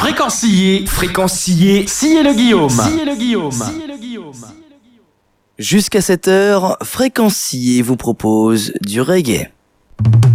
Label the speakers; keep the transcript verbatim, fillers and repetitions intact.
Speaker 1: Fréquencier, fréquencier, sciez le Guillaume. Sciez le Guillaume. Sciez le Guillaume.
Speaker 2: Jusqu'à cette heure, Fréquencier vous propose du reggae.